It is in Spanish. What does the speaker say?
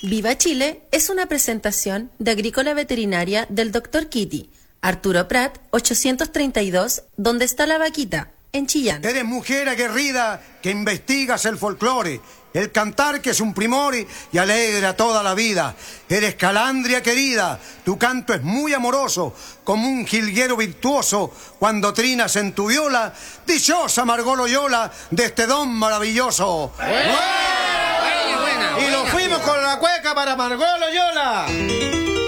Viva Chile es una presentación de Agrícola Veterinaria del Dr. Kitty, Arturo Prat, 832, ¿Dónde está la vaquita?, en Chillán. Eres mujer aguerrida que investigas el folclore, el cantar que es un primor y alegra toda la vida. Eres calandria querida, tu canto es muy amoroso, como un jilguero virtuoso cuando trinas en tu viola. Dichosa Margot Loyola de este don maravilloso. Buena, y nos fuimos con la cueca para Margot Loyola.